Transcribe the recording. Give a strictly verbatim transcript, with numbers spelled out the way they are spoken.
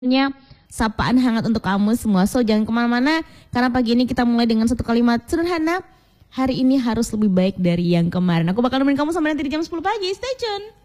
Punya sapaan hangat untuk kamu semua. So jangan kemana-mana karena pagi ini kita mulai dengan satu kalimat sederhana. Hari ini harus lebih baik dari yang kemarin. Aku bakal nemenin kamu sampai nanti di jam sepuluh pagi. Stay tune.